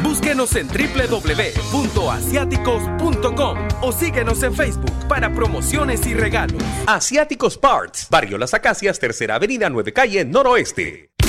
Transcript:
Búsquenos en www.asiaticos.com o síguenos en Facebook para promociones y regalos. Asiáticos Parts, Barrio Las Acacias, Tercera Avenida, 9 Calle, Noroeste.